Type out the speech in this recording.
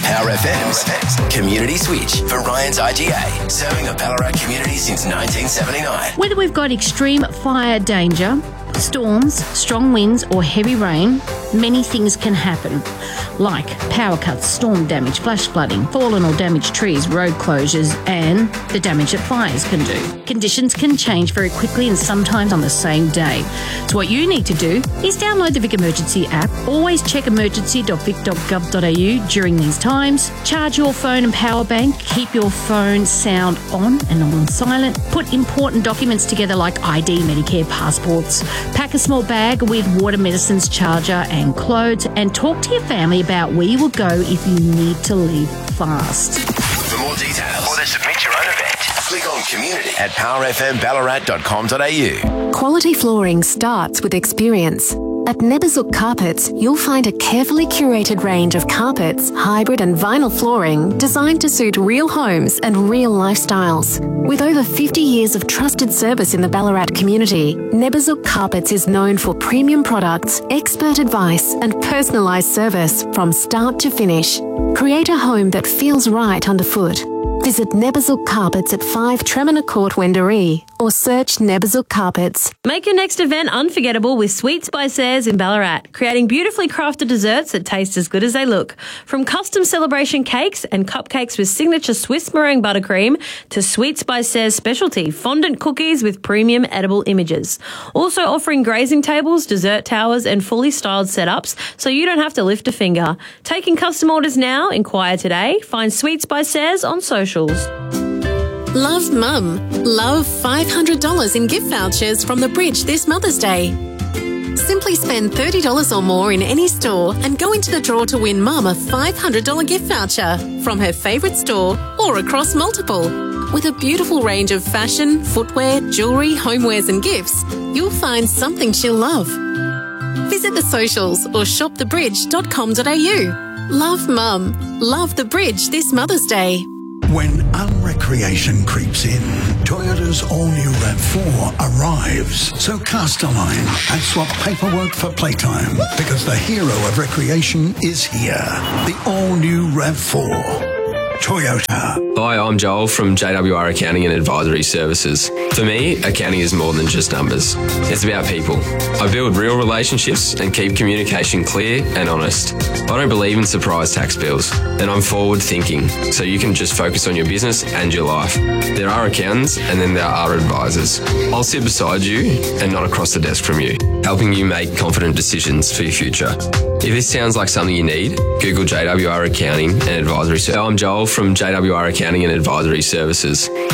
Power FM's Community Switch for Ryan's IGA, serving the Ballarat community since 1979. Whether we've got extreme fire danger, storms, strong winds or heavy rain, many things can happen, like power cuts, storm damage, flash flooding, fallen or damaged trees, road closures and the damage that fires can do. Conditions can change very quickly and sometimes on the same day. So what you need to do is download the Vic Emergency app, always check emergency.vic.gov.au during these times, charge your phone and power bank, keep your phone sound on and on silent, put important documents together like ID, Medicare, passports, pack a small bag with water, medicines, charger and clothes, and talk to your family about where you will go if you need to leave fast. For more details or to submit your own event, click on community at powerfmballarat.com.au. Quality flooring starts with experience. At Neberzuk Carpets, you'll find a carefully curated range of carpets, hybrid and vinyl flooring designed to suit real homes and real lifestyles. With over 50 years of trusted service in the Ballarat community, Neberzuk Carpets is known for premium products, expert advice and personalised service from start to finish. Create a home that feels right underfoot. Visit Neberzuk Carpets at 5 Tremina Court, Wendouree, or search Neberzuk Carpets. Make your next event unforgettable with Sweets by Sayers in Ballarat, creating beautifully crafted desserts that taste as good as they look. From custom celebration cakes and cupcakes with signature Swiss meringue buttercream to Sweets by Sayers specialty fondant cookies with premium edible images. Also offering grazing tables, dessert towers and fully styled setups so you don't have to lift a finger. Taking custom orders now, inquire today. Find Sweets by Sayers on socials. Love Mum. Love $500 in gift vouchers from The Bridge this Mother's Day. Simply spend $30 or more in any store and go into the draw to win Mum a $500 gift voucher from her favourite store or across multiple. With a beautiful range of fashion, footwear, jewellery, homewares and gifts, you'll find something she'll love. Visit the socials or shopthebridge.com.au. Love Mum. Love The Bridge this Mother's Day. When unrecreation creeps in, Toyota's all-new RAV4 arrives. So cast a line and swap paperwork for playtime, because the hero of recreation is here. The all-new RAV4. Toyota. Hi, I'm Joel from JWR Accounting and Advisory Services. For me, accounting is more than just numbers. It's about people. I build real relationships and keep communication clear and honest. I don't believe in surprise tax bills, and I'm forward thinking, so you can just focus on your business and your life. There are accountants and then there are advisors. I'll sit beside you and not across the desk from you, helping you make confident decisions for your future. If this sounds like something you need, Google JWR Accounting and Advisory Services. I'm Joel from JWR Accounting and Advisory Services.